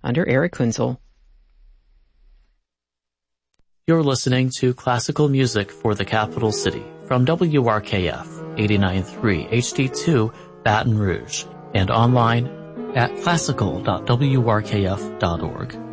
under Eric Kunzel. You're listening to classical music for the capital city from WRKF 89.3 HD2 Baton Rouge and online at classical.wrkf.org.